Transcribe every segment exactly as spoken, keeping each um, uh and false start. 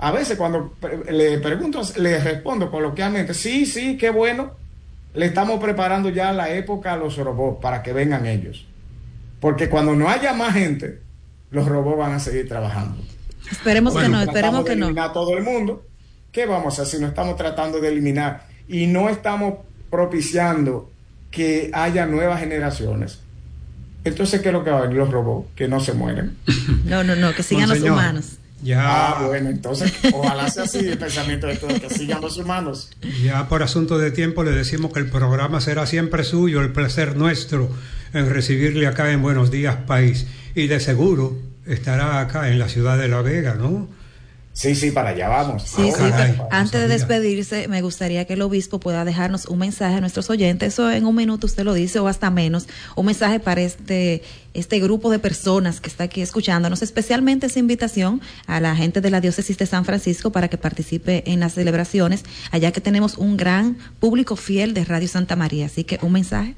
A veces cuando le pregunto, le respondo coloquialmente, sí, sí, qué bueno, le estamos preparando ya la época a los robots para que vengan ellos. Porque cuando no haya más gente, los robots van a seguir trabajando. Esperemos bueno, que no, esperemos que no. Eliminar a todo el mundo. ¿Qué vamos a hacer si no estamos tratando de eliminar y no estamos propiciando que haya nuevas generaciones? Entonces, ¿qué es lo que va a venir? Los robots, que no se mueren. No, no, no, que sigan los humanos. Ya. Ah, bueno, entonces, ojalá sea así el pensamiento de todos, que sigan los humanos. Ya por asunto de tiempo le decimos que el programa será siempre suyo, el placer nuestro en recibirle acá en Buenos Días País. Y de seguro estará acá en la ciudad de La Vega, ¿no? Sí, sí, para allá vamos. Sí, oh, sí, caray, antes de despedirse, me gustaría que el obispo pueda dejarnos un mensaje a nuestros oyentes. Eso en un minuto usted lo dice o hasta menos. Un mensaje para este este grupo de personas que está aquí escuchándonos, especialmente esa invitación a la gente de la diócesis de San Francisco para que participe en las celebraciones, allá que tenemos un gran público fiel de Radio Santa María. Así que un mensaje.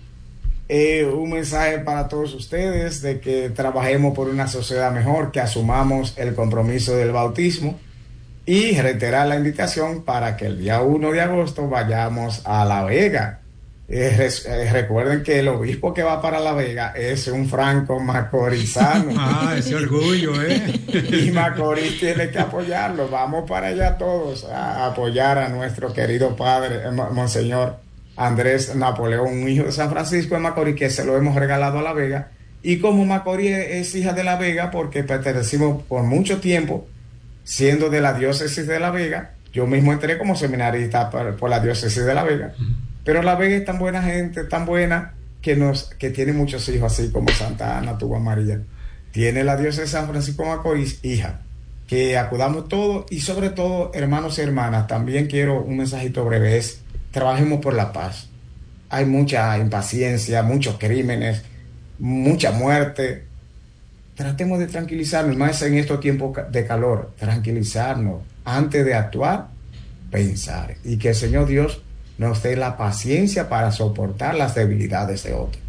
Eh, un mensaje para todos ustedes de que trabajemos por una sociedad mejor, que asumamos el compromiso del bautismo y reiterar la invitación para que el día primero de agosto vayamos a La Vega. Eh, res, eh, recuerden que el obispo que va para La Vega es un franco macorizano. Ah, ese orgullo, ¿eh? Y Macorís tiene que apoyarlo. Vamos para allá todos a apoyar a nuestro querido padre, eh, Monseñor Andrés Napoleón, un hijo de San Francisco de Macorís, que se lo hemos regalado a La Vega. Y como Macorís es hija de La Vega, porque pertenecimos por mucho tiempo, siendo de la diócesis de La Vega, yo mismo entré como seminarista por, por la diócesis de La Vega. Pero La Vega es tan buena gente, tan buena, que nos que tiene muchos hijos, así como Santa Ana, Tuba María. Tiene la diócesis de San Francisco de Macorís, hija. Que acudamos todos y sobre todo, hermanos y hermanas, también quiero un mensajito breve, es: trabajemos por la paz. Hay mucha impaciencia, muchos crímenes, mucha muerte. Tratemos de tranquilizarnos, más en estos tiempos de calor, tranquilizarnos antes de actuar, pensar, y que el Señor Dios nos dé la paciencia para soportar las debilidades de otros.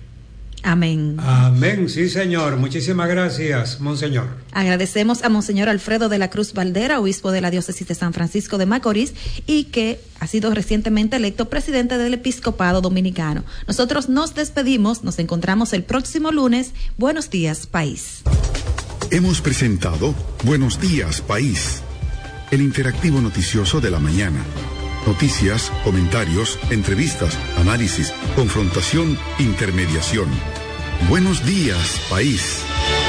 Amén. Amén, sí, señor. Muchísimas gracias, monseñor. Agradecemos a Monseñor Alfredo de la Cruz Valdera, obispo de la diócesis de San Francisco de Macorís, y que ha sido recientemente electo presidente del Episcopado Dominicano. Nosotros nos despedimos, nos encontramos el próximo lunes. Buenos días, país. Hemos presentado Buenos Días, País, el interactivo noticioso de la mañana. Noticias, comentarios, entrevistas, análisis, confrontación, intermediación. Buenos días, país.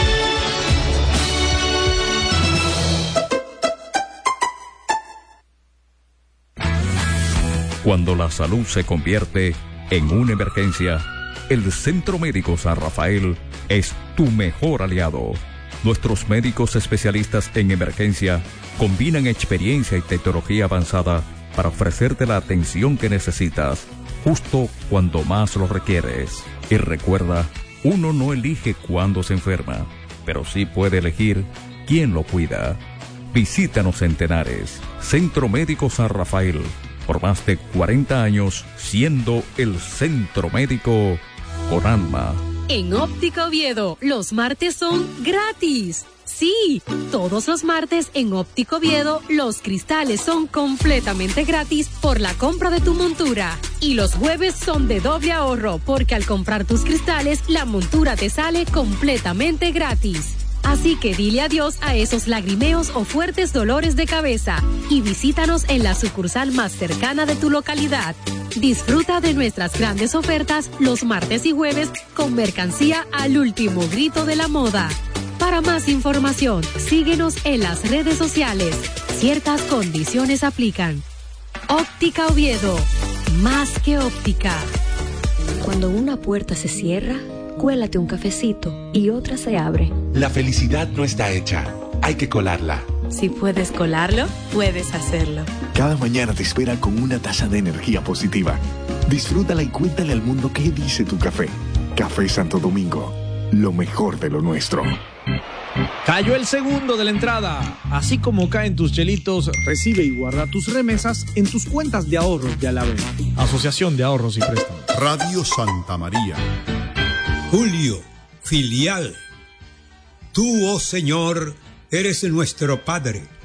Cuando la salud se convierte en una emergencia, el Centro Médico San Rafael es tu mejor aliado. Nuestros médicos especialistas en emergencia combinan experiencia y tecnología avanzada para ofrecerte la atención que necesitas, justo cuando más lo requieres. Y recuerda, uno no elige cuándo se enferma, pero sí puede elegir quién lo cuida. Visítanos en Tenares, Centro Médico San Rafael, por más de cuarenta años, siendo el centro médico con alma. En Óptica Oviedo, los martes son gratis. Sí, todos los martes en Óptico Oviedo, los cristales son completamente gratis por la compra de tu montura. Y los jueves son de doble ahorro, porque al comprar tus cristales, la montura te sale completamente gratis. Así que dile adiós a esos lagrimeos o fuertes dolores de cabeza y visítanos en la sucursal más cercana de tu localidad. Disfruta de nuestras grandes ofertas los martes y jueves con mercancía al último grito de la moda. Para más información, síguenos en las redes sociales. Ciertas condiciones aplican. Óptica Oviedo, más que óptica. Cuando una puerta se cierra, cuélate un cafecito y otra se abre. La felicidad no está hecha, hay que colarla. Si puedes colarlo, puedes hacerlo. Cada mañana te espera con una taza de energía positiva. Disfrútala y cuéntale al mundo qué dice tu café. Café Santo Domingo, lo mejor de lo nuestro. Cayó el segundo de la entrada. Así como caen tus chelitos, recibe y guarda tus remesas en tus cuentas de ahorros de Alavés. Asociación de Ahorros y Préstamos. Radio Santa María. Julio, filial. Tú, oh Señor, eres nuestro Padre.